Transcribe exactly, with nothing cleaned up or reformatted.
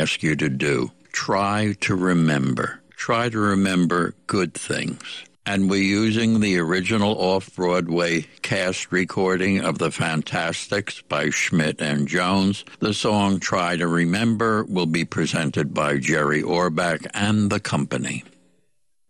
ask you to do. Try to remember. Try to remember good things. And we're using the original off-Broadway cast recording of The Fantastics by Schmidt and Jones. The song Try to Remember will be presented by Jerry Orbach and the company.